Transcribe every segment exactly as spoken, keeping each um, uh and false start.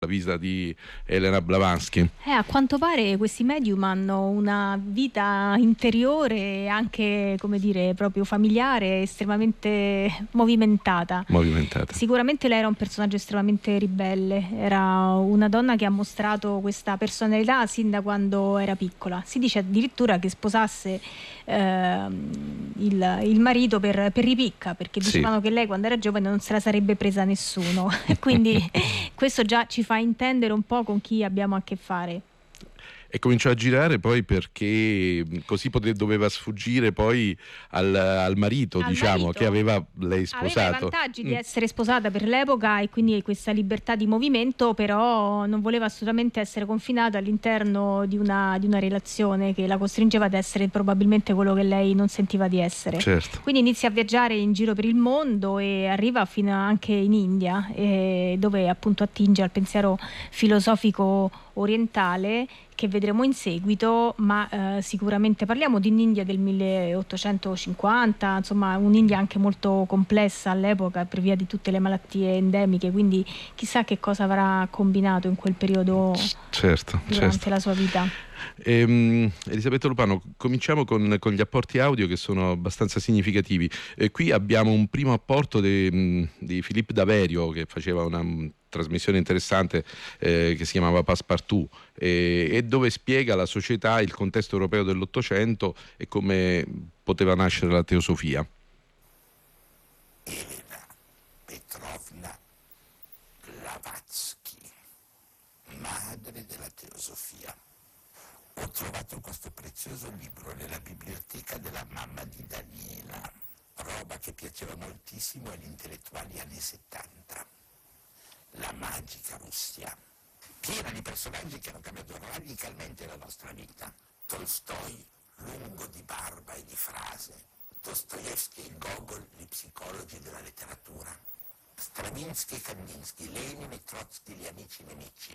la visita di Elena Blavatsky. Eh, a quanto pare questi medium hanno una vita interiore, anche, come dire, proprio familiare, estremamente movimentata. Movimentata. Sicuramente lei era un personaggio estremamente ribelle, era una donna che ha mostrato questa personalità sin da quando era piccola. Si dice addirittura che sposasse eh, il, il marito per, per ripicca, perché dicevano sì. che lei quando era giovane non se la sarebbe presa nessuno. Quindi questo già ci fa intendere un po' con chi abbiamo a che fare. E cominciò a girare poi perché così pote- doveva sfuggire poi al, al marito, Al diciamo, marito. che aveva lei sposato. Aveva i vantaggi mm. di essere sposata per l'epoca e quindi questa libertà di movimento, però non voleva assolutamente essere confinata all'interno di una, di una relazione che la costringeva ad essere probabilmente quello che lei non sentiva di essere. Certo. Quindi inizia a viaggiare in giro per il mondo e arriva fino anche in India, eh, dove appunto attinge al pensiero filosofico orientale, che vedremo in seguito, ma eh, sicuramente parliamo di un'India del milleottocentocinquanta, insomma un'India anche molto complessa all'epoca per via di tutte le malattie endemiche, quindi chissà che cosa avrà combinato in quel periodo, certo, durante certo. la sua vita. Ehm, Elisabetta Lupano, cominciamo con, con gli apporti audio che sono abbastanza significativi. Eh, qui abbiamo un primo apporto di, di Philippe Daverio, che faceva una um, trasmissione interessante eh, che si chiamava Passepartout eh, e dove spiega la società, il contesto europeo dell'Ottocento e come poteva nascere la teosofia. Elena Petrovna Blavatsky, madre della teosofia. Ho trovato questo prezioso libro nella biblioteca della mamma di Daniela, roba che piaceva moltissimo agli intellettuali anni settanta. La magica Russia, piena di personaggi che hanno cambiato radicalmente la nostra vita. Tolstoi, lungo di barba e di frase. Dostoevsky e Gogol, gli psicologi della letteratura. Stravinsky e Kandinsky, Lenin e Trotsky, gli amici nemici.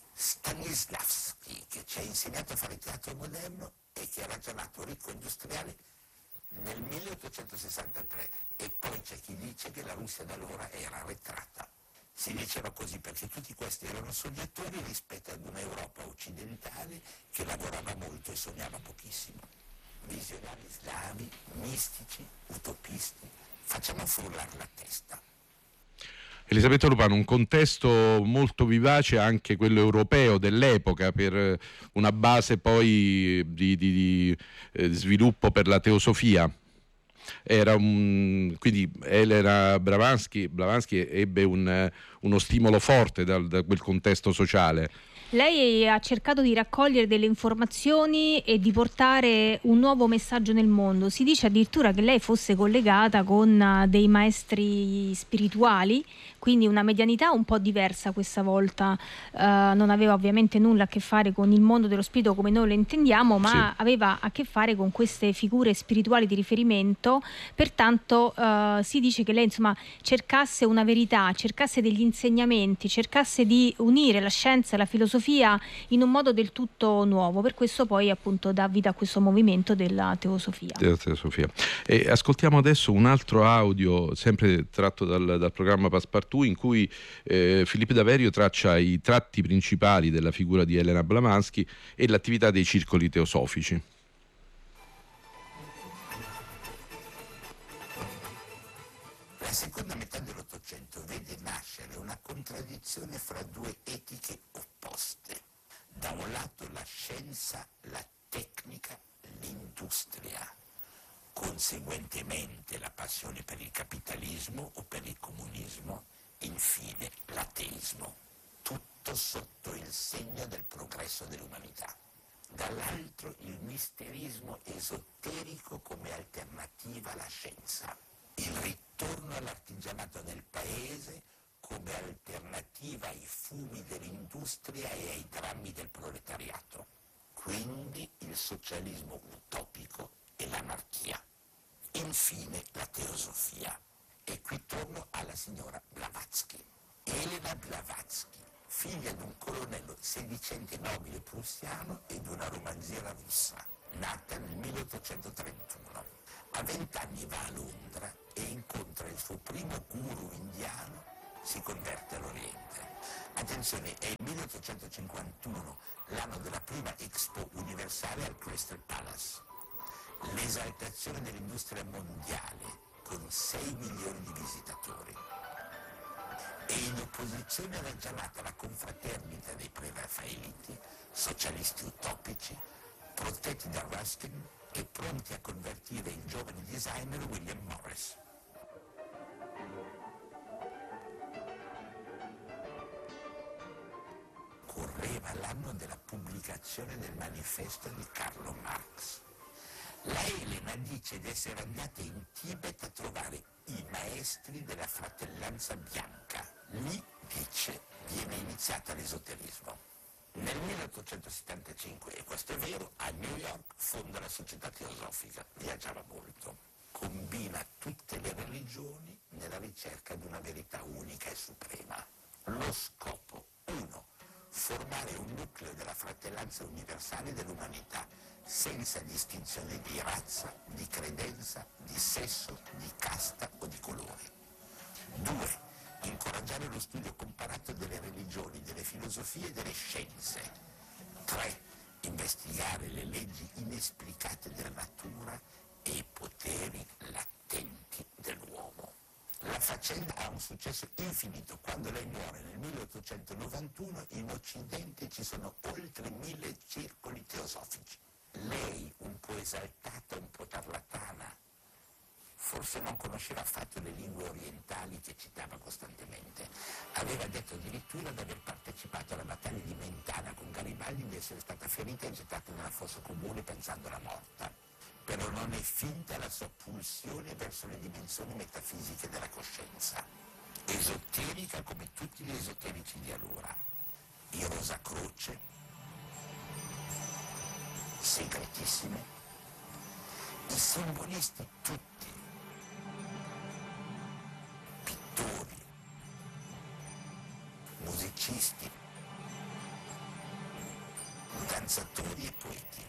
Stanislavski, che ci ha insegnato a fare teatro moderno e che ha ragionato ricco industriale nel milleottocentosessantatré, e poi c'è chi dice che la Russia da allora era arretrata. Si diceva così perché tutti questi erano sognatori rispetto ad un'Europa occidentale che lavorava molto e sognava pochissimo. Visionari slavi, mistici, utopisti, facciamo frullare la testa. Elisabetta Lupano, un contesto molto vivace, anche quello europeo dell'epoca, per una base poi di, di, di eh, sviluppo per la teosofia. Era un, quindi Elena Blavatsky, Blavatsky ebbe un, uno stimolo forte dal, da quel contesto sociale. Lei ha cercato di raccogliere delle informazioni e di portare un nuovo messaggio nel mondo. Si dice addirittura che lei fosse collegata con dei maestri spirituali, quindi una medianità un po' diversa questa volta. Uh, non aveva ovviamente nulla a che fare con il mondo dello spirito come noi lo intendiamo, ma sì, aveva a che fare con queste figure spirituali di riferimento. Pertanto uh, si dice che lei insomma cercasse una verità, cercasse degli insegnamenti, cercasse di unire la scienza e la filosofia in un modo del tutto nuovo. Per questo poi appunto dà vita a questo movimento della teosofia. Della teosofia. E ascoltiamo adesso un altro audio sempre tratto dal, dal programma Passepartout, in cui eh, Philippe Daverio traccia i tratti principali della figura di Elena Blavatsky e l'attività dei circoli teosofici. La seconda metà dell'Ottocento vede nascere una contraddizione fra due etiche opposte. Da un lato la scienza, la tecnica, l'industria. Conseguentemente la passione per il capitalismo o per il comunismo, infine l'ateismo. Tutto sotto il segno del progresso dell'umanità. Dall'altro il misterismo esoterico come alternativa alla scienza. Il ritorno all'artigianato del paese come alternativa ai fumi dell'industria e ai drammi del proletariato. Quindi il socialismo utopico e l'anarchia. Infine la teosofia. E qui torno alla signora Blavatsky. Elena Blavatsky, figlia di un colonnello sedicente nobile prussiano e di una romanziera russa, nata nel milleottocentotrentuno. A vent'anni va a Londra e incontra il suo primo guru indiano, si converte all'Oriente. Attenzione, è il milleottocentocinquantuno, l'anno della prima Expo universale al Crystal Palace. L'esaltazione dell'industria mondiale con sei milioni di visitatori. E in opposizione alla chiamata la confraternita dei preraffaeliti, socialisti utopici, protetti da Ruskin e pronti a convertire il giovane designer William Morris. Correva l'anno della pubblicazione del manifesto di Carlo Marx. La Elena dice di essere andata in Tibet a trovare i maestri della fratellanza bianca. Lì, dice, viene iniziata l'esoterismo. Nel milleottocentosettantacinque, e questo è vero, a New York fonda la Società Teosofica. Viaggiava molto. Combina tutte le religioni nella ricerca di una verità unica e suprema. Lo scopo, uno, formare un nucleo della fratellanza universale dell'umanità, senza distinzione di razza, di credenza, di sesso, di casta o di colore. Due, incoraggiare lo studio comparato delle religioni, delle filosofie e delle scienze. Tre, investigare le leggi inesplicate della natura e i poteri latenti dell'uomo. La faccenda ha un successo infinito. Quando lei muore nel milleottocentonovantuno, in Occidente ci sono oltre mille circoli teosofici. Lei, un po' esaltata, un po' tarlatana, forse non conosceva affatto le lingue orientali che citava costantemente. Aveva detto addirittura di aver partecipato alla battaglia di Mentana con Garibaldi, di essere stata ferita e gettata nella fossa comune pensandola morta. Però non è finta la sua pulsione verso le dimensioni metafisiche della coscienza. Esoterica come tutti gli esoterici di allora. I Rosacroce, segretissime, i simbolisti tutti, pittori, musicisti, danzatori e poeti,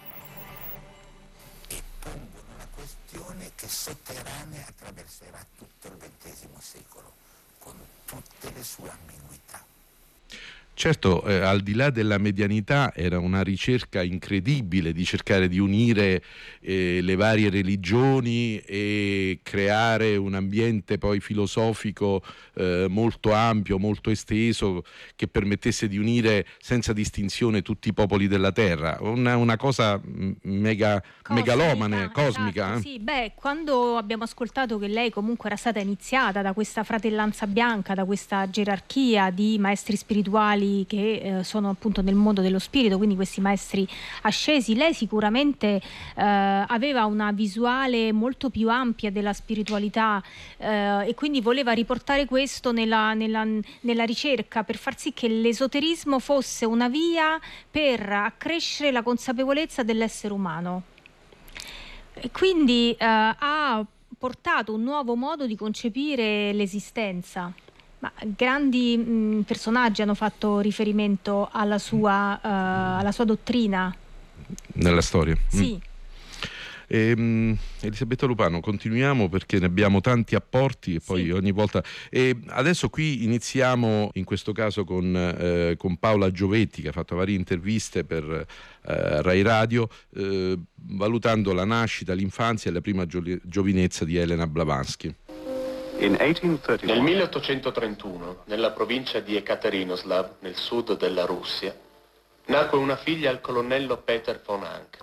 e pongono una questione che sotterranea attraverserà tutto il ventesimo secolo, con tutte le sue ambiguità. Certo, eh, al di là della medianità era una ricerca incredibile di cercare di unire eh, le varie religioni e creare un ambiente poi filosofico eh, molto ampio, molto esteso, che permettesse di unire senza distinzione tutti i popoli della terra. Una, una cosa mega, cosmica, megalomane, cosmica. Esatto, eh? sì. Beh, quando abbiamo ascoltato che lei comunque era stata iniziata da questa fratellanza bianca, da questa gerarchia di maestri spirituali che eh, sono appunto nel mondo dello spirito, quindi questi maestri ascesi, lei sicuramente eh, aveva una visuale molto più ampia della spiritualità eh, e quindi voleva riportare questo nella, nella, nella ricerca, per far sì che l'esoterismo fosse una via per accrescere la consapevolezza dell'essere umano. E quindi eh, ha portato un nuovo modo di concepire l'esistenza. Ma grandi mh, personaggi hanno fatto riferimento alla sua, uh, alla sua dottrina. Nella storia? Sì. Mm. E, Elisabetta Lupano, continuiamo perché ne abbiamo tanti apporti e poi sì. ogni volta. E adesso qui iniziamo in questo caso con, eh, con Paola Giovetti, che ha fatto varie interviste per eh, Rai Radio, eh, valutando la nascita, l'infanzia e la prima gio- giovinezza di Elena Blavatsky. Nel milleottocentotrentuno, nella provincia di Ekaterinoslav, nel sud della Russia, nacque una figlia al colonnello Peter von Hank.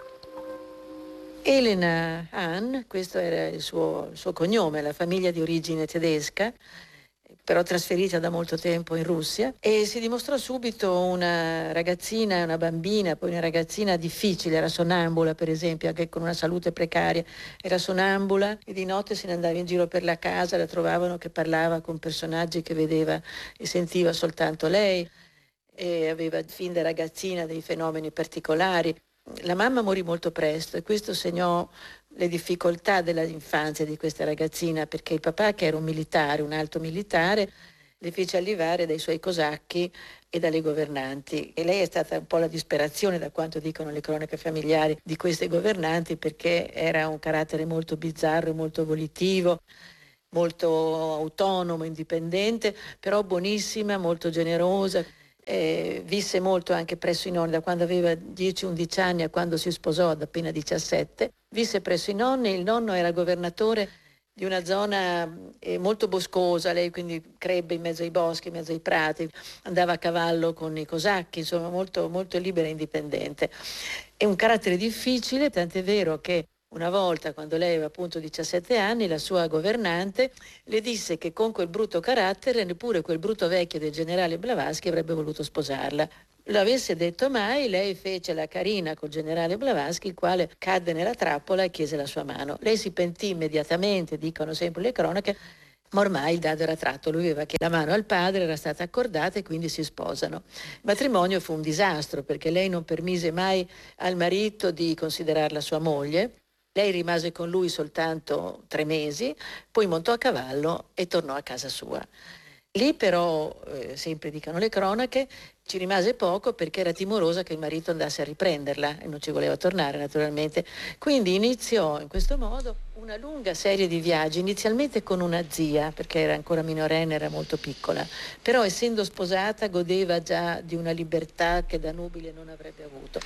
Elena Hahn, questo era il suo, il suo cognome, la famiglia di origine tedesca, però trasferita da molto tempo in Russia, e si dimostrò subito una ragazzina, una bambina, poi una ragazzina difficile, era sonnambula per esempio, anche con una salute precaria, era sonnambula e di notte se ne andava in giro per la casa, la trovavano che parlava con personaggi che vedeva e sentiva soltanto lei, e aveva fin da ragazzina dei fenomeni particolari. La mamma morì molto presto e questo segnò le difficoltà dell'infanzia di questa ragazzina, perché il papà, che era un militare, un alto militare, le fece allevare dai suoi cosacchi e dalle governanti, e lei è stata un po' la disperazione, da quanto dicono le cronache familiari, di queste governanti, perché era un carattere molto bizzarro e molto volitivo. molto autonomo, indipendente, però buonissima, molto generosa. Eh, visse molto anche presso i nonni, da quando aveva dieci undici anni a quando si sposò ad appena diciassette. Visse presso i nonni, il nonno era governatore di una zona eh, molto boscosa, lei quindi crebbe in mezzo ai boschi, in mezzo ai prati, andava a cavallo con i cosacchi, insomma molto, molto libera e indipendente. È un carattere difficile, tant'è vero che una volta, quando lei aveva appunto diciassette anni, la sua governante le disse che con quel brutto carattere neppure quel brutto vecchio del generale Blavatsky avrebbe voluto sposarla. L'avesse detto mai, lei fece la carina col generale Blavatsky, il quale cadde nella trappola e chiese la sua mano. Lei si pentì immediatamente, dicono sempre le cronache, ma ormai il dado era tratto, lui aveva chiesto la mano al padre, era stata accordata e quindi si sposano. Il matrimonio fu un disastro perché lei non permise mai al marito di considerarla sua moglie. Lei rimase con lui soltanto tre mesi, poi montò a cavallo e tornò a casa sua. Lì però, eh, sempre dicono le cronache, ci rimase poco perché era timorosa che il marito andasse a riprenderla e non ci voleva tornare naturalmente. Quindi iniziò in questo modo una lunga serie di viaggi, inizialmente con una zia, perché era ancora minorenne, era molto piccola, però essendo sposata godeva già di una libertà che da nubile non avrebbe avuto.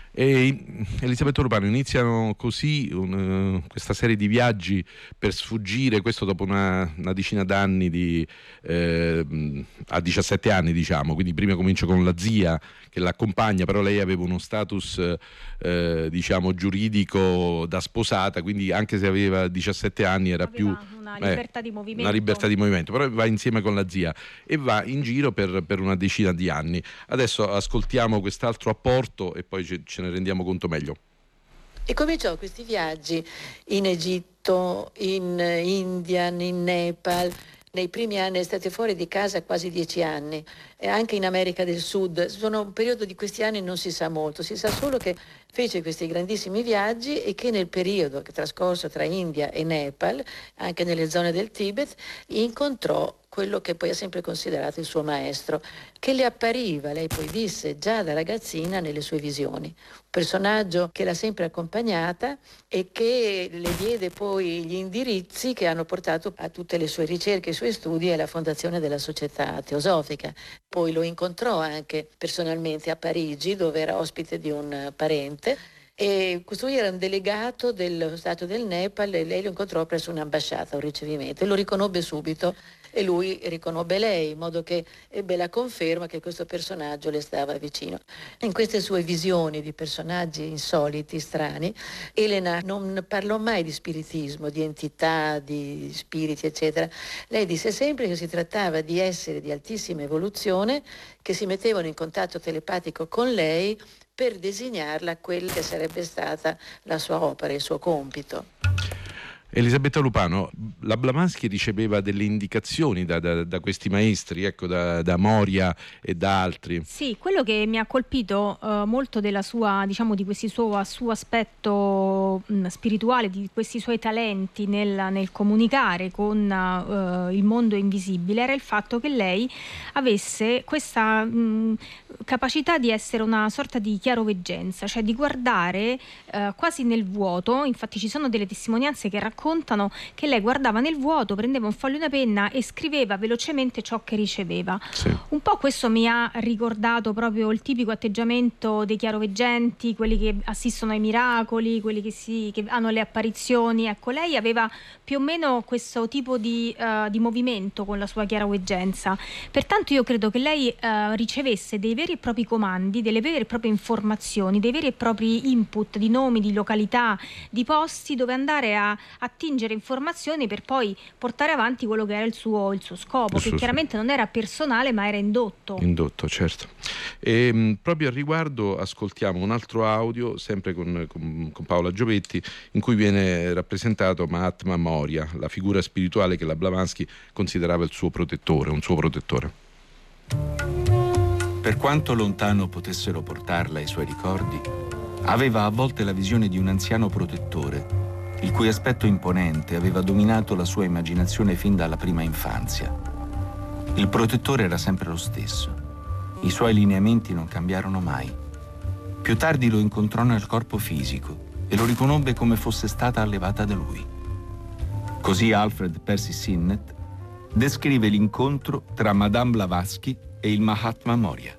E Elisabetta Lupano, iniziano così un, questa serie di viaggi per sfuggire, questo dopo una, una decina d'anni di, eh, a diciassette anni diciamo, quindi prima comincia con la zia che l'accompagna, però lei aveva uno status eh, diciamo giuridico da sposata, quindi anche se aveva diciassette anni era aveva più una libertà eh, di movimento. Una libertà di movimento, però va insieme con la zia e va in giro per, per una decina di anni. Adesso ascoltiamo quest'altro apporto e poi ce, ce ne rendiamo conto meglio. E cominciò questi viaggi in Egitto, in India, in Nepal. Nei primi anni è stata fuori di casa quasi dieci anni, e anche in America del Sud. Sono un periodo di questi anni non si sa molto, si sa solo che fece questi grandissimi viaggi e che nel periodo che trascorso tra India e Nepal, anche nelle zone del Tibet, incontrò quello che poi ha sempre considerato il suo maestro, che le appariva, lei poi disse, già da ragazzina nelle sue visioni. Un personaggio che l'ha sempre accompagnata e che le diede poi gli indirizzi che hanno portato a tutte le sue ricerche, i suoi studi e alla fondazione della Società Teosofica. Poi lo incontrò anche personalmente a Parigi, dove era ospite di un parente, e questo era un delegato dello Stato del Nepal e lei lo incontrò presso un'ambasciata, un ricevimento, e lo riconobbe subito e lui riconobbe lei, in modo che ebbe la conferma che questo personaggio le stava vicino. In queste sue visioni di personaggi insoliti, strani, Elena non parlò mai di spiritismo, di entità, di spiriti, eccetera. Lei disse sempre che si trattava di esseri di altissima evoluzione che si mettevano in contatto telepatico con lei per designarla a quella che sarebbe stata la sua opera, il suo compito. Elisabetta Lupano, la Blavatsky riceveva delle indicazioni da, da, da questi maestri, ecco, da, da Moria e da altri. Sì, quello che mi ha colpito uh, molto della sua, diciamo, di questo suo, suo aspetto mh, spirituale, di questi suoi talenti nel, nel comunicare con uh, il mondo invisibile, era il fatto che lei avesse questa mh, capacità di essere una sorta di chiaroveggenza, cioè di guardare uh, quasi nel vuoto. Infatti ci sono delle testimonianze che raccontano che lei guardava nel vuoto, prendeva un foglio e una penna e scriveva velocemente ciò che riceveva. Sì. Un po' questo mi ha ricordato proprio il tipico atteggiamento dei chiaroveggenti, quelli che assistono ai miracoli, quelli che, si, che hanno le apparizioni. Ecco, lei aveva più o meno questo tipo di, uh, di movimento con la sua chiaroveggenza. Pertanto io credo che lei uh, ricevesse dei veri e propri comandi, delle vere e proprie informazioni, dei veri e propri input di nomi, di località, di posti dove andare a attingere informazioni per poi portare avanti quello che era il suo, il suo scopo, il che suo chiaramente suo. non era personale ma era indotto. Indotto, certo. E, mh, proprio al riguardo ascoltiamo un altro audio, sempre con, con, con Paola Giovetti, in cui viene rappresentato Mahatma Moria, la figura spirituale che la Blavatsky considerava il suo protettore, un suo protettore. Per quanto lontano potessero portarla i suoi ricordi, aveva a volte la visione di un anziano protettore il cui aspetto imponente aveva dominato la sua immaginazione fin dalla prima infanzia. Il protettore era sempre lo stesso. I suoi lineamenti non cambiarono mai. Più tardi lo incontrò nel corpo fisico e lo riconobbe come fosse stata allevata da lui. Così Alfred Percy Sinnett descrive l'incontro tra Madame Blavatsky e il Mahatma Moria.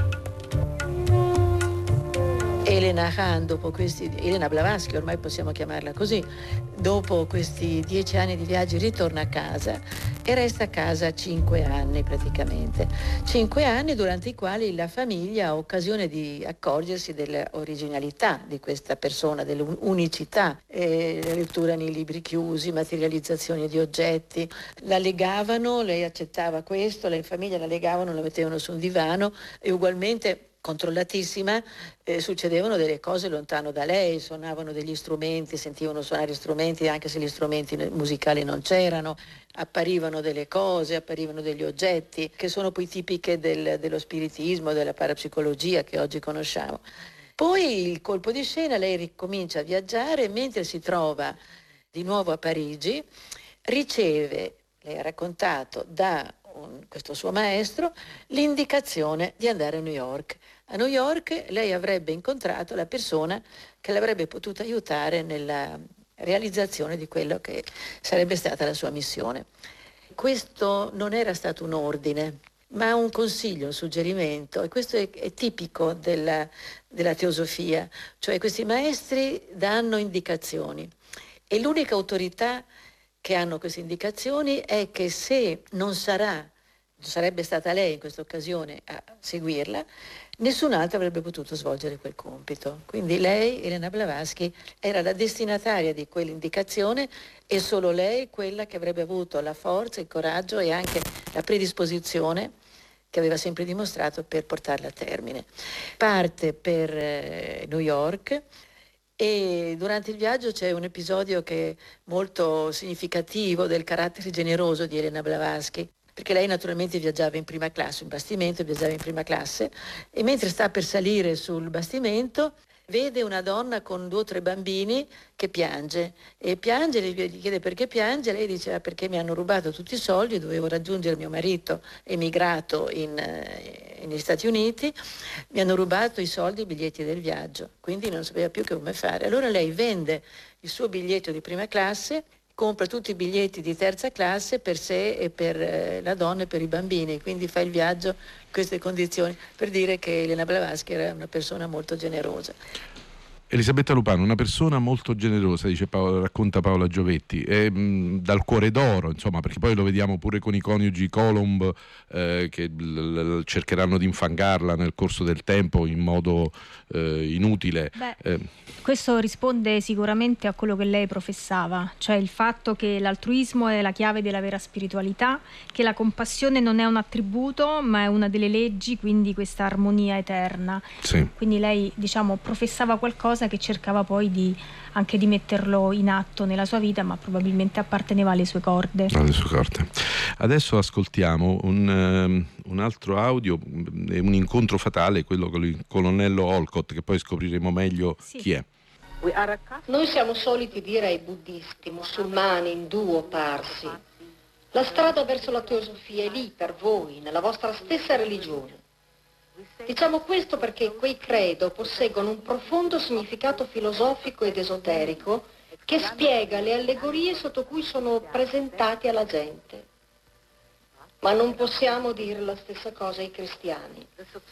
Elena Khan, dopo questi, Elena Blavatsky, ormai possiamo chiamarla così, dopo questi dieci anni di viaggi ritorna a casa e resta a casa cinque anni praticamente. Cinque anni durante i quali la famiglia ha occasione di accorgersi dell'originalità di questa persona, dell'unicità, eh, la lettura nei libri chiusi, materializzazione di oggetti. La legavano, lei accettava questo, la famiglia la legavano, la mettevano su un divano e ugualmente controllatissima, eh, succedevano delle cose lontano da lei, suonavano degli strumenti, sentivano suonare strumenti anche se gli strumenti musicali non c'erano, apparivano delle cose, apparivano degli oggetti che sono poi tipiche del, dello spiritismo, della parapsicologia che oggi conosciamo. Poi il colpo di scena, lei ricomincia a viaggiare e mentre si trova di nuovo a Parigi riceve, lei ha raccontato, da un, questo suo maestro l'indicazione di andare a New York. A New York lei avrebbe incontrato la persona che l'avrebbe potuta aiutare nella realizzazione di quello che sarebbe stata la sua missione. Questo non era stato un ordine, ma un consiglio, un suggerimento, e questo è, è tipico della, della teosofia, cioè questi maestri danno indicazioni e l'unica autorità che hanno queste indicazioni è che se non sarà, sarebbe stata lei in questa occasione a seguirla, nessun altro avrebbe potuto svolgere quel compito. Quindi lei, Elena Blavatsky, era la destinataria di quell'indicazione e solo lei quella che avrebbe avuto la forza, il coraggio e anche la predisposizione che aveva sempre dimostrato per portarla a termine. Parte per eh, New York e durante il viaggio c'è un episodio che è molto significativo del carattere generoso di Elena Blavatsky, perché lei naturalmente viaggiava in prima classe, un bastimento, viaggiava in prima classe e mentre sta per salire sul bastimento vede una donna con due o tre bambini che piange e piange, gli chiede perché piange, lei dice ah, perché mi hanno rubato tutti i soldi, dovevo raggiungere mio marito emigrato in, eh, negli Stati Uniti, mi hanno rubato i soldi e i biglietti del viaggio, quindi non sapeva più che come fare. Allora lei vende il suo biglietto di prima classe, compra tutti i biglietti di terza classe per sé e per eh, la donna e per i bambini, quindi fa il viaggio in queste condizioni, per dire che Elena Blavatsky era una persona molto generosa. Elisabetta Lupano, una persona molto generosa, dice Paola, racconta Paola Giovetti, e, mh, dal cuore d'oro, insomma, perché poi lo vediamo pure con i coniugi Colomb eh, che l- l- cercheranno di infangarla nel corso del tempo in modo eh, inutile. Beh, eh. Questo risponde sicuramente a quello che lei professava, cioè il fatto che l'altruismo è la chiave della vera spiritualità, che la compassione non è un attributo ma è una delle leggi, quindi questa armonia eterna. Sì. Quindi lei, diciamo, professava qualcosa che cercava poi di, anche di metterlo in atto nella sua vita, ma probabilmente apparteneva alle sue corde. Alle sue corde. Adesso ascoltiamo un, um, un altro audio, un incontro fatale, quello con il colonnello Olcott, che poi scopriremo meglio sì. chi è. Noi siamo soliti dire ai buddisti, musulmani, indù o parsi, la strada verso la teosofia è lì per voi, nella vostra stessa religione. Diciamo questo perché quei credo posseggono un profondo significato filosofico ed esoterico che spiega le allegorie sotto cui sono presentati alla gente. Ma non possiamo dire la stessa cosa ai cristiani.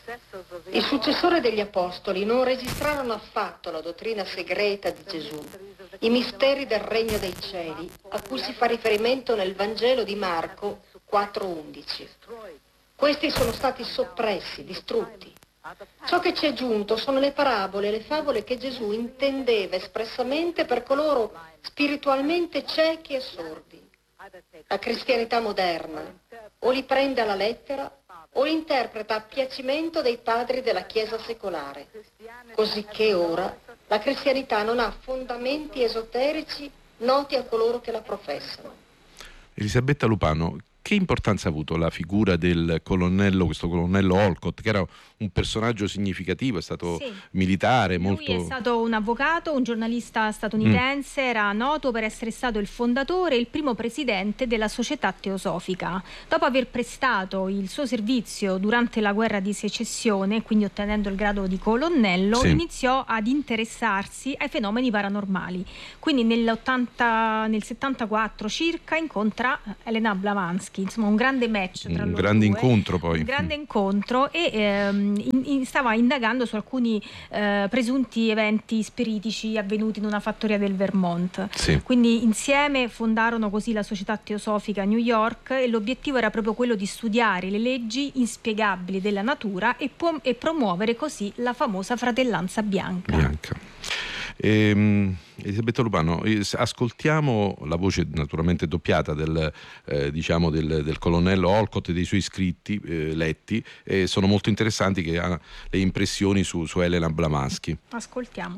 I successori degli apostoli non registrarono affatto la dottrina segreta di Gesù, i misteri del regno dei cieli, a cui si fa riferimento nel Vangelo di Marco quattro undici. Questi sono stati soppressi, distrutti. Ciò che ci è giunto sono le parabole e le favole che Gesù intendeva espressamente per coloro spiritualmente ciechi e sordi. La cristianità moderna o li prende alla lettera o li interpreta a piacimento dei padri della Chiesa secolare, così che ora la cristianità non ha fondamenti esoterici noti a coloro che la professano. Elisabetta Lupano, che importanza ha avuto la figura del colonnello, questo colonnello Olcott, che era un personaggio significativo, è stato sì. militare, Lui molto... è stato un avvocato, un giornalista statunitense, mm. era noto per essere stato il fondatore e il primo presidente della Società Teosofica. Dopo aver prestato il suo servizio durante la guerra di secessione, quindi ottenendo il grado di colonnello, sì. iniziò ad interessarsi ai fenomeni paranormali. Quindi nell'ottanta, nel settantaquattro circa incontra Elena Blavatsky, insomma un grande match tra un loro grande due, incontro poi. Un grande incontro e ehm, in, in, stava indagando su alcuni eh, presunti eventi spiritici avvenuti in una fattoria del Vermont. Sì. Quindi insieme fondarono così la Società Teosofica a New York e l'obiettivo era proprio quello di studiare le leggi inspiegabili della natura e, pu- e promuovere così la famosa fratellanza bianca. Bianca. Ehm, Elisabetta Lupano, ascoltiamo la voce naturalmente doppiata del, eh, diciamo del, del colonnello Olcott e dei suoi scritti eh, letti, e sono molto interessanti, che ha le impressioni su, su Elena Blavatsky. Ascoltiamo.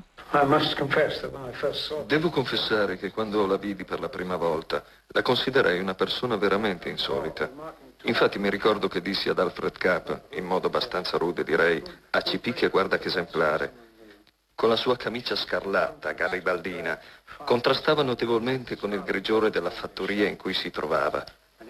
Devo confessare che quando la vidi per la prima volta la considerai una persona veramente insolita. Infatti mi ricordo che dissi ad Alfred Kapp, in modo abbastanza rude direi, a ci picchia guarda che esemplare. Con la sua camicia scarlatta, garibaldina, contrastava notevolmente con il grigiore della fattoria in cui si trovava.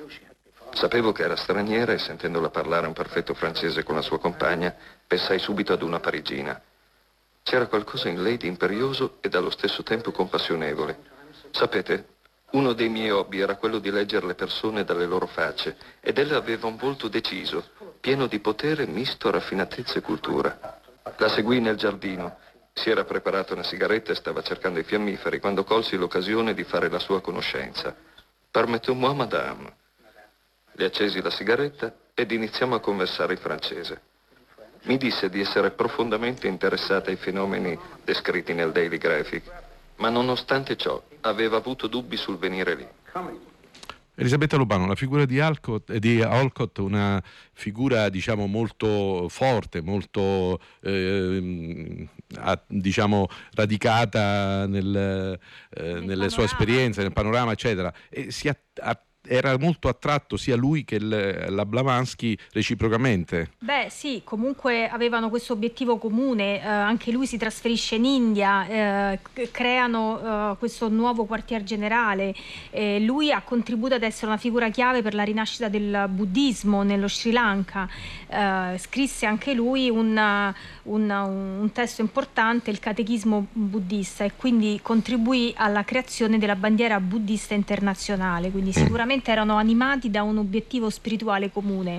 Sapevo che era straniera e sentendola parlare un perfetto francese con la sua compagna, pensai subito ad una parigina. C'era qualcosa in lei di imperioso e dallo stesso tempo compassionevole. Sapete, uno dei miei hobby era quello di leggere le persone dalle loro facce, ed ella aveva un volto deciso, pieno di potere misto a raffinatezza e cultura. La seguii nel giardino. Si era preparata una sigaretta e stava cercando i fiammiferi quando colsi l'occasione di fare la sua conoscenza. Permettez-moi, madame. Le accesi la sigaretta ed iniziamo a conversare in francese. Mi disse di essere profondamente interessata ai fenomeni descritti nel Daily Graphic, ma nonostante ciò aveva avuto dubbi sul venire lì. Elisabetta Lupano, la figura di, Alcott, di Olcott, una figura diciamo molto forte, molto eh, diciamo radicata nel, eh, nelle sue esperienze, nel panorama, eccetera, e si a, a, era molto attratto sia lui che il, la Blavatsky reciprocamente. Beh sì, comunque avevano questo obiettivo comune, eh, anche lui si trasferisce in India, eh, creano eh, questo nuovo quartier generale, eh, lui ha contribuito ad essere una figura chiave per la rinascita del buddismo nello Sri Lanka, eh, scrisse anche lui un, un, un testo importante, il Catechismo buddista, e quindi contribuì alla creazione della bandiera buddista internazionale, quindi sicuramente erano animati da un obiettivo spirituale comune.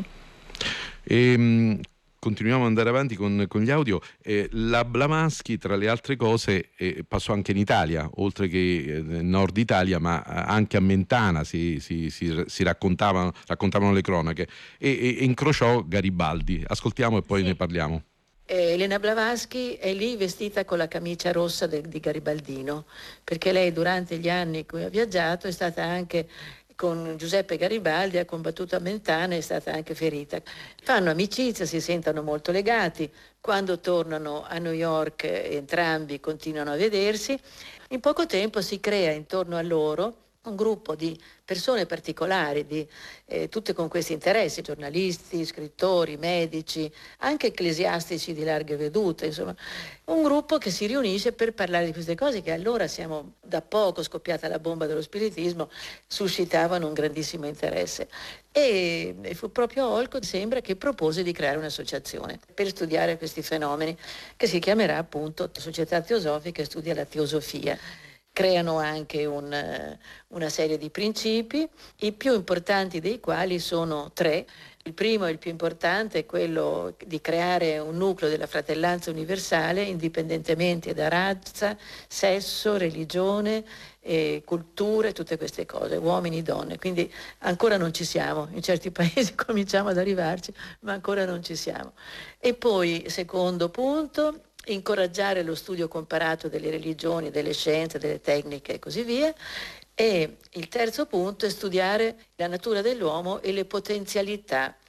E, mh, continuiamo ad andare avanti con, con gli audio. Eh, la Blavatsky, tra le altre cose, eh, passò anche in Italia, oltre che eh, nel nord Italia, ma anche a Mentana si, si, si, si raccontavano, raccontavano le cronache, e, e, e incrociò Garibaldi. Ascoltiamo e poi sì. ne parliamo. Elena Blavatsky è lì vestita con la camicia rossa de, di Garibaldino, perché lei durante gli anni in cui ha viaggiato è stata anche con Giuseppe Garibaldi, ha combattuto a Mentana e è stata anche ferita. Fanno amicizia, si sentono molto legati. Quando tornano a New York entrambi continuano a vedersi. In poco tempo si crea intorno a loro un gruppo di persone particolari, di, eh, tutte con questi interessi, giornalisti, scrittori, medici, anche ecclesiastici di larghe vedute, insomma, un gruppo che si riunisce per parlare di queste cose che allora siamo da poco scoppiata la bomba dello spiritismo, suscitavano un grandissimo interesse. E, e fu proprio Olcott, sembra, che propose di creare un'associazione per studiare questi fenomeni, che si chiamerà appunto Società Teosofica e studia la teosofia. Creano anche un, una serie di principi, i più importanti dei quali sono tre. Il primo e il più importante è quello di creare un nucleo della fratellanza universale, indipendentemente da razza, sesso, religione, eh, culture, tutte queste cose, uomini, donne. Quindi ancora non ci siamo, in certi paesi cominciamo ad arrivarci, ma ancora non ci siamo. E poi, secondo punto, incoraggiare lo studio comparato delle religioni, delle scienze, delle tecniche e così via. E il terzo punto è studiare la natura dell'uomo e le potenzialità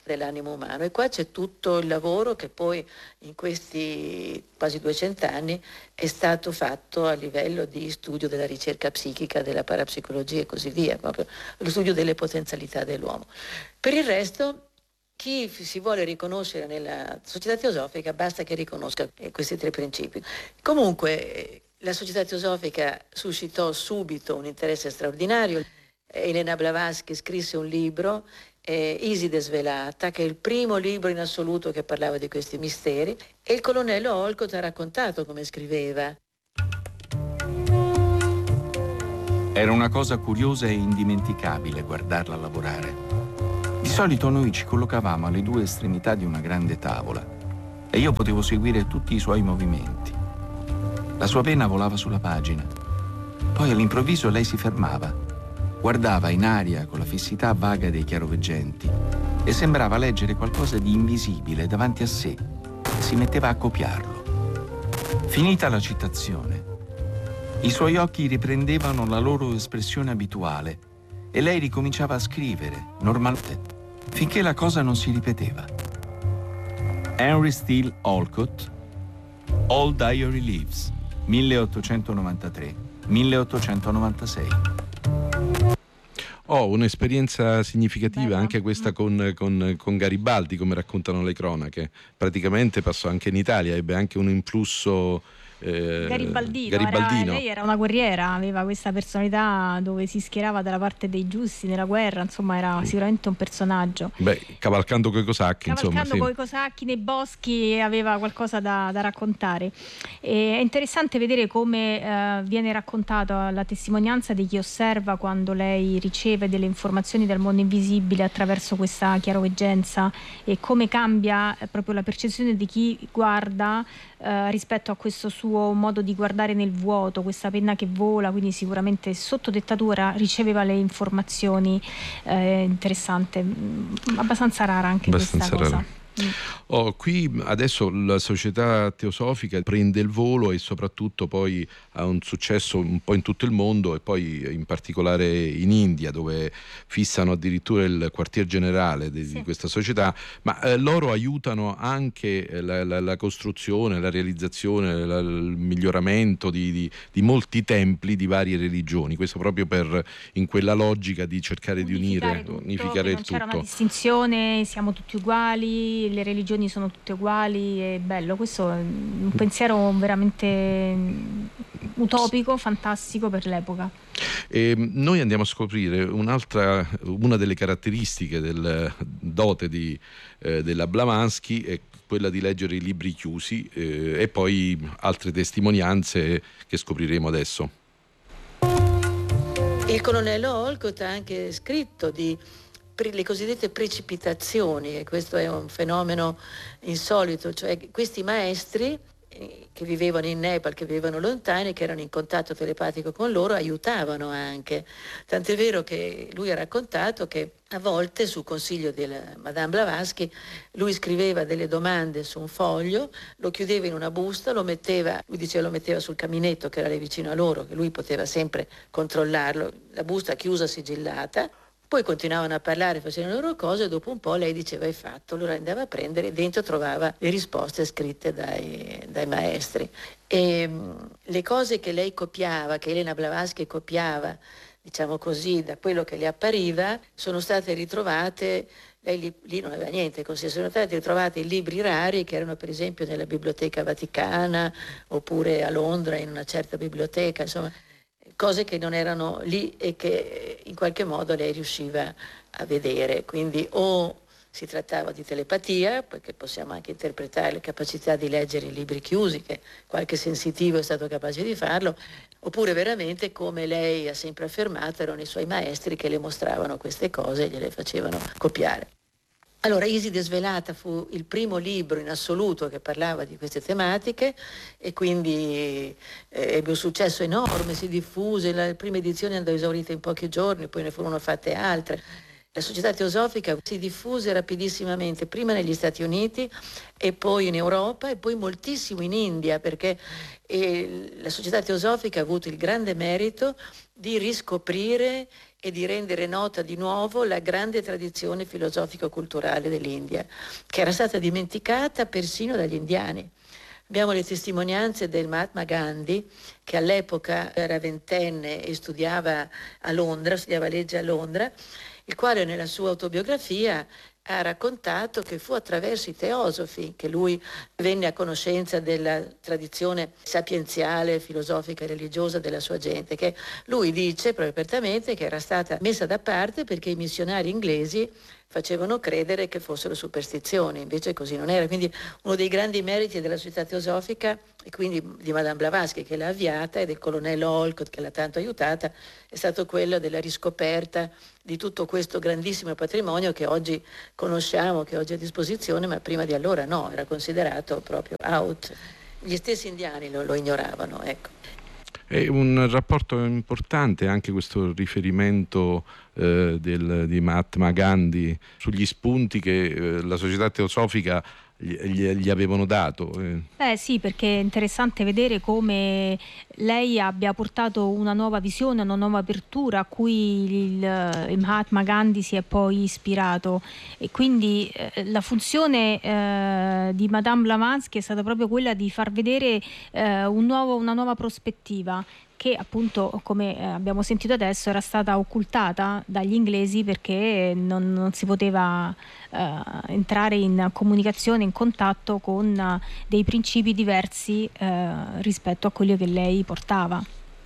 dell'animo umano. E qua c'è tutto il lavoro che poi in questi quasi duecento anni è stato fatto a livello di studio della ricerca psichica, della parapsicologia e così via, proprio lo studio delle potenzialità dell'uomo. Per il resto, chi si vuole riconoscere nella società teosofica basta che riconosca questi tre principi. Comunque la società teosofica suscitò subito un interesse straordinario. Elena Blavatsky scrisse un libro, eh, Iside Svelata, che è il primo libro in assoluto che parlava di questi misteri, e il colonnello Olcott ha raccontato come scriveva. Era una cosa curiosa e indimenticabile guardarla lavorare. Di solito noi ci collocavamo alle due estremità di una grande tavola e io potevo seguire tutti i suoi movimenti. La sua penna volava sulla pagina. Poi all'improvviso lei si fermava, guardava in aria con la fissità vaga dei chiaroveggenti e sembrava leggere qualcosa di invisibile davanti a sé e si metteva a copiarlo. Finita la citazione, i suoi occhi riprendevano la loro espressione abituale e lei ricominciava a scrivere, normalmente, finché la cosa non si ripeteva. Henry Steele Olcott, All Diary Leaves, milleottocentonovantatré milleottocentonovantasei. Oh, un'esperienza significativa. Bella. Anche questa mm. con, con, con Garibaldi, come raccontano le cronache. Praticamente passò anche in Italia, ebbe anche un influsso eh, Garibaldino, Garibaldino. Era, lei era una guerriera, aveva questa personalità dove si schierava dalla parte dei giusti nella guerra, insomma era sicuramente un personaggio. Beh, cavalcando coi cosacchi, cavalcando insomma, coi cosacchi nei boschi, aveva qualcosa da, da raccontare. E è interessante vedere come eh, viene raccontata la testimonianza di chi osserva quando lei riceve delle informazioni dal mondo invisibile attraverso questa chiaroveggenza, e come cambia eh, proprio la percezione di chi guarda eh, rispetto a questo suo modo di guardare nel vuoto, questa penna che vola, quindi sicuramente sotto dettatura riceveva le informazioni. Eh, interessante, abbastanza rara anche abbastanza questa rara. cosa. Oh, qui adesso la società teosofica prende il volo e soprattutto poi ha un successo un po' in tutto il mondo, e poi in particolare in India, dove fissano addirittura il quartier generale di, sì. di questa società, ma eh, loro aiutano anche la, la, la costruzione, la realizzazione, la, il miglioramento di, di, di molti templi di varie religioni, questo proprio per, in quella logica di cercare unificare di unire, tutto, unificare il non tutto. C'era una distinzione, siamo tutti uguali, le religioni sono tutte uguali, è bello, questo è un pensiero veramente utopico, fantastico per l'epoca. E noi andiamo a scoprire un'altra, una delle caratteristiche del dote di, eh, della Blavatsky è quella di leggere i libri chiusi, eh, e poi altre testimonianze che scopriremo adesso. Il colonnello Olcott ha anche scritto di le cosiddette precipitazioni, e questo è un fenomeno insolito, cioè questi maestri che vivevano in Nepal, che vivevano lontani, che erano in contatto telepatico con loro, aiutavano anche. Tant'è vero che lui ha raccontato che a volte, su consiglio della Madame Blavatsky, lui scriveva delle domande su un foglio, lo chiudeva in una busta, lo metteva, lui diceva lo metteva sul caminetto che era lì vicino a loro, che lui poteva sempre controllarlo, la busta chiusa, sigillata. Poi continuavano a parlare, facevano le loro cose, e dopo un po' lei diceva hai fatto, allora andava a prendere e dentro trovava le risposte scritte dai, dai maestri. E mh, le cose che lei copiava, che Elena Blavatsky copiava, diciamo così, da quello che le appariva, sono state ritrovate, lei lì, lì non aveva niente, sono state ritrovate in libri rari che erano per esempio nella Biblioteca Vaticana, oppure a Londra in una certa biblioteca, insomma, cose che non erano lì e che in qualche modo lei riusciva a vedere. Quindi o si trattava di telepatia, perché possiamo anche interpretare le capacità di leggere i libri chiusi, che qualche sensitivo è stato capace di farlo, oppure veramente, come lei ha sempre affermato, erano i suoi maestri che le mostravano queste cose e gliele facevano copiare. Allora, Iside Svelata fu il primo libro in assoluto che parlava di queste tematiche, e quindi eh, ebbe un successo enorme, si diffuse, la prima edizione andò esaurita in pochi giorni, poi ne furono fatte altre. La società teosofica si diffuse rapidissimamente, prima negli Stati Uniti e poi in Europa e poi moltissimo in India, perché eh, la società teosofica ha avuto il grande merito di riscoprire e di rendere nota di nuovo la grande tradizione filosofico-culturale dell'India, che era stata dimenticata persino dagli indiani. Abbiamo le testimonianze del Mahatma Gandhi, che all'epoca era ventenne e studiava a Londra, studiava legge a Londra, il quale nella sua autobiografia ha raccontato che fu attraverso i teosofi che lui venne a conoscenza della tradizione sapienziale, filosofica e religiosa della sua gente, che lui dice proprio apertamente che era stata messa da parte perché i missionari inglesi facevano credere che fossero superstizioni, invece così non era. Quindi uno dei grandi meriti della Società Teosofica, e quindi di Madame Blavatsky che l'ha avviata, e del colonnello Olcott che l'ha tanto aiutata, è stato quello della riscoperta di tutto questo grandissimo patrimonio che oggi conosciamo, che oggi è a disposizione, ma prima di allora no, era considerato proprio out. Gli stessi indiani lo, lo ignoravano, ecco. È un rapporto importante anche questo riferimento eh, del, di Mahatma Gandhi sugli spunti che eh, la Società Teosofica gli, gli, gli avevano dato. Eh sì, perché è interessante vedere come lei abbia portato una nuova visione, una nuova apertura a cui il, il Mahatma Gandhi si è poi ispirato, e quindi eh, la funzione eh, di Madame Blavatsky è stata proprio quella di far vedere eh, un nuovo, una nuova prospettiva, che appunto, come abbiamo sentito adesso, era stata occultata dagli inglesi perché non, non si poteva eh, entrare in comunicazione, in contatto con uh, dei principi diversi eh, rispetto a quelli che lei portava.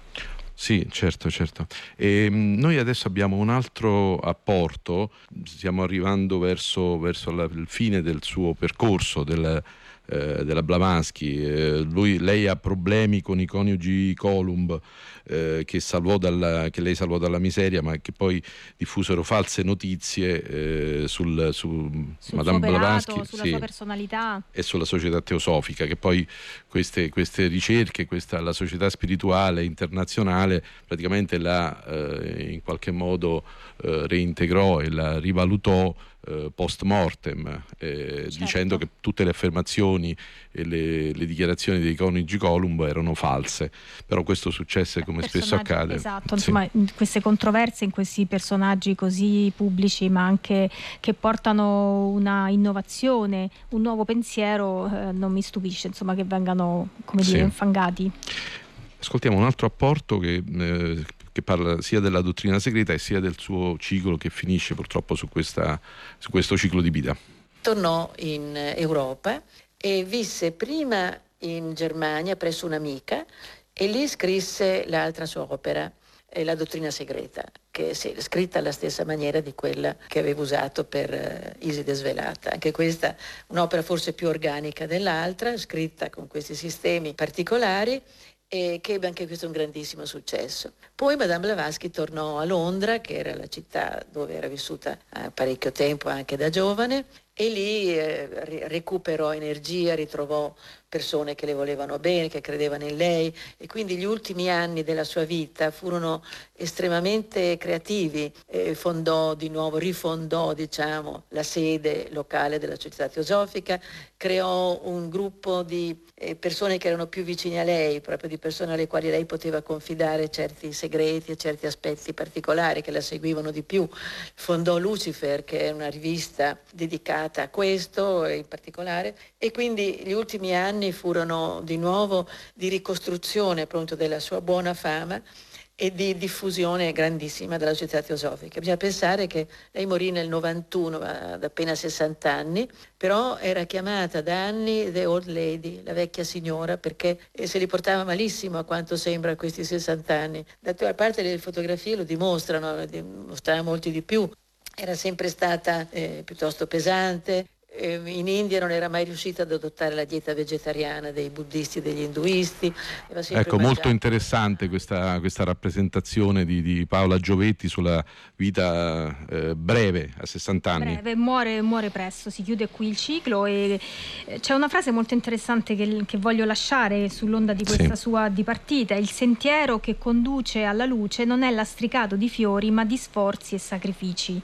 Sì, certo, certo. E, mh, noi adesso abbiamo un altro apporto, stiamo arrivando verso, verso la, il fine del suo percorso, del Eh, della Blavatsky. Eh, lui, lei ha problemi con i coniugi Columb eh, che, salvò dalla, che lei salvò dalla miseria, ma che poi diffusero false notizie eh, sul, su sul Madame suo operato, Blavatsky, sulla sì, sua personalità e sulla Società Teosofica, che poi queste, queste ricerche, questa, la società spirituale internazionale praticamente la eh, in qualche modo eh, reintegrò e la rivalutò Uh, post mortem, eh, certo. dicendo che tutte le affermazioni e le, le dichiarazioni dei coniugi Columb erano false, però questo successe come spesso accade. Esatto, sì. Insomma, queste controversie in questi personaggi così pubblici, ma anche che portano una innovazione, un nuovo pensiero, eh, non mi stupisce insomma che vengano, come dire, sì. infangati. Ascoltiamo un altro apporto che eh, che parla sia della dottrina segreta e sia del suo ciclo, che finisce purtroppo su, questa, su questo ciclo di vita. Tornò in Europa e visse prima in Germania presso un'amica, e lì scrisse l'altra sua opera, La dottrina segreta, che è scritta alla stessa maniera di quella che aveva usato per Iside Svelata. Anche questa un'opera forse più organica dell'altra, scritta con questi sistemi particolari, e che ebbe anche questo un grandissimo successo. Poi Madame Blavatsky tornò a Londra, che era la città dove era vissuta parecchio tempo anche da giovane, e lì eh, recuperò energia, ritrovò persone che le volevano bene, che credevano in lei, e quindi gli ultimi anni della sua vita furono estremamente creativi. Eh, fondò di nuovo, rifondò diciamo la sede locale della Società Teosofica, creò un gruppo di eh, persone che erano più vicine a lei, proprio di persone alle quali lei poteva confidare certi segreti e certi aspetti particolari, che la seguivano di più. Fondò Lucifer, che è una rivista dedicata a questo in particolare, e quindi gli ultimi anni furono di nuovo di ricostruzione appunto della sua buona fama e di diffusione grandissima della Società Teosofica. Bisogna pensare che lei morì nel novantuno, ad appena sessanta anni, però era chiamata da anni The Old Lady, la vecchia signora, perché se li portava malissimo, a quanto sembra, a questi sessanta anni. D'altra parte le fotografie lo dimostrano, dimostrava molti di più. Era sempre stata eh, piuttosto pesante. Eh, in India non era mai riuscita ad adottare la dieta vegetariana dei buddisti e degli induisti. Ecco, mangiato. Molto interessante questa, questa rappresentazione di, di Paola Giovetti sulla vita eh, breve, a sessanta anni. Breve, muore, muore presto, si chiude qui il ciclo, e c'è una frase molto interessante che, che voglio lasciare sull'onda di questa sì. sua dipartita: il sentiero che conduce alla luce non è lastricato di fiori, ma di sforzi e sacrifici.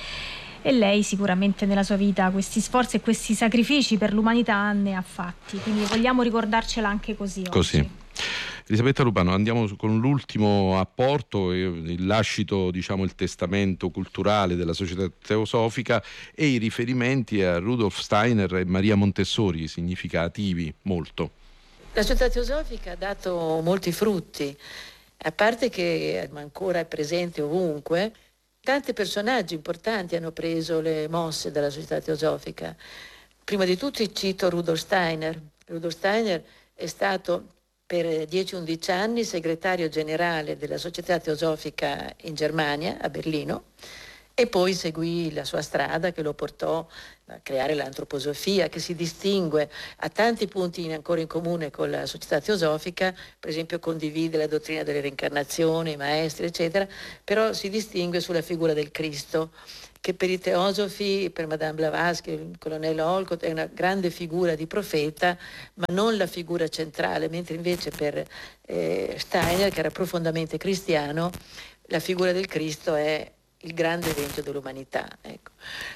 E lei sicuramente nella sua vita questi sforzi e questi sacrifici per l'umanità ne ha fatti, quindi vogliamo ricordarcela anche così, così. oggi. Elisabetta Lupano, andiamo con l'ultimo apporto, il lascito, diciamo, il testamento culturale della Società Teosofica e i riferimenti a Rudolf Steiner e Maria Montessori, significativi molto. La Società Teosofica ha dato molti frutti, a parte che ancora è presente ovunque. Tanti personaggi importanti hanno preso le mosse della Società Teosofica. Prima di tutti cito Rudolf Steiner. Rudolf Steiner è stato per dieci undici anni segretario generale della Società Teosofica in Germania, a Berlino, e poi seguì la sua strada che lo portò a creare l'antroposofia, che si distingue a tanti punti ancora in comune con la Società Teosofica. Per esempio condivide la dottrina delle reincarnazioni, i maestri, eccetera, però si distingue sulla figura del Cristo, che per i teosofi, per Madame Blavatsky, il colonnello Olcott, è una grande figura di profeta, ma non la figura centrale, mentre invece per eh, Steiner, che era profondamente cristiano, la figura del Cristo è il grande evento dell'umanità. Ecco.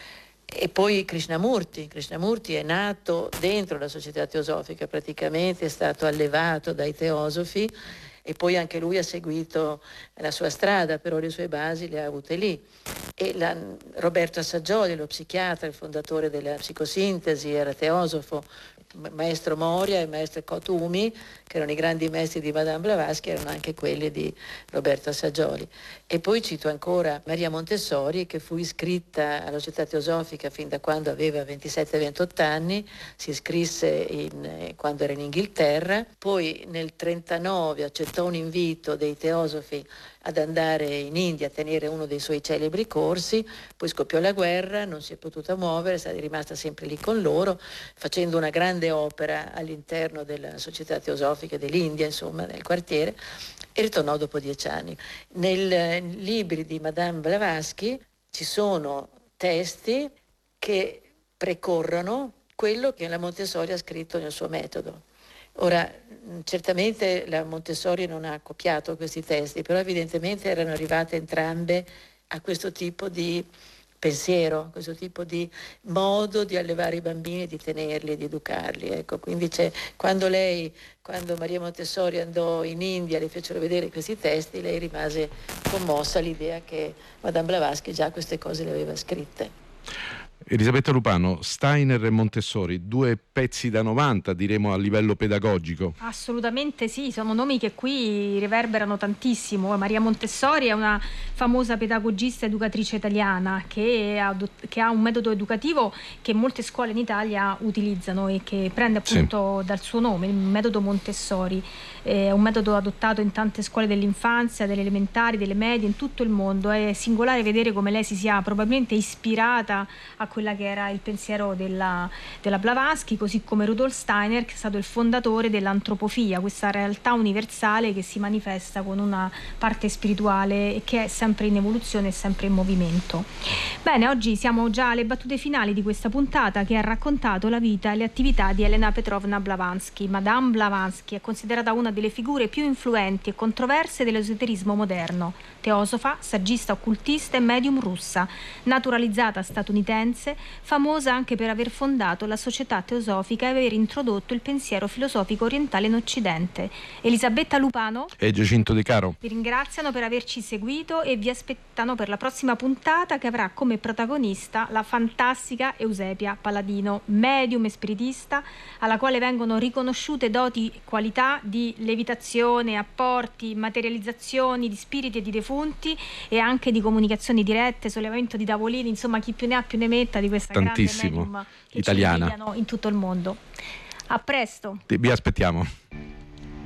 E poi Krishnamurti. Krishnamurti è nato dentro la Società Teosofica, praticamente è stato allevato dai teosofi, e poi anche lui ha seguito la sua strada, però le sue basi le ha avute lì. E la, Roberto Assaggioli, lo psichiatra, il fondatore della psicosintesi, era teosofo. Maestro Moria e maestro Kotumi, che erano i grandi maestri di Madame Blavatsky, erano anche quelli di Roberto Assaggioli. E poi cito ancora Maria Montessori, che fu iscritta alla Società Teosofica fin da quando aveva ventisette ventotto anni, si iscrisse in, quando era in Inghilterra, poi nel trentanove accettò un invito dei teosofi ad andare in India a tenere uno dei suoi celebri corsi, poi scoppiò la guerra, non si è potuta muovere, è rimasta sempre lì con loro, facendo una grande opera all'interno della Società Teosofica dell'India, insomma, nel quartiere, e ritornò dopo dieci anni. Nei libri di Madame Blavatsky ci sono testi che precorrono quello che la Montessori ha scritto nel suo metodo. Ora, certamente la Montessori non ha copiato questi testi, però evidentemente erano arrivate entrambe a questo tipo di pensiero, questo tipo di modo di allevare i bambini, di tenerli, di educarli. Ecco, quindi c'è, quando lei, quando Maria Montessori andò in India, le fecero vedere questi testi, lei rimase commossa all'idea che Madame Blavatsky già queste cose le aveva scritte. Elisabetta Lupano, Steiner e Montessori, due pezzi da novanta, diremo, a livello pedagogico. Assolutamente sì, sono nomi che qui riverberano tantissimo. Maria Montessori è una famosa pedagogista educatrice italiana che ha, che ha un metodo educativo che molte scuole in Italia utilizzano e che prende appunto sì. dal suo nome, il metodo Montessori. È un metodo adottato in tante scuole dell'infanzia, delle elementari, delle medie, in tutto il mondo. È singolare vedere come lei si sia probabilmente ispirata a quella che era il pensiero della, della Blavatsky, così come Rudolf Steiner, che è stato il fondatore dell'antropofia, questa realtà universale che si manifesta con una parte spirituale e che è sempre in evoluzione e sempre in movimento. Bene, oggi siamo già alle battute finali di questa puntata che ha raccontato la vita e le attività di Elena Petrovna Blavatsky. Madame Blavatsky è considerata una delle figure più influenti e controverse dell'esoterismo moderno, teosofa, saggista occultista e medium russa, naturalizzata statunitense, famosa anche per aver fondato la Società Teosofica e aver introdotto il pensiero filosofico orientale in Occidente. Elisabetta Lupano e Giacinto De Caro vi ringraziano per averci seguito e vi aspettano per la prossima puntata, che avrà come protagonista la fantastica Eusebia Paladino, medium e spiritista, alla quale vengono riconosciute doti e qualità di levitazione, apporti, materializzazioni di spiriti e di defunti e anche di comunicazioni dirette, sollevamento di tavolini, insomma chi più ne ha più ne metta di questa tantissimo grande medium che italiana ci invidiano in tutto il mondo. A presto. Vi aspettiamo.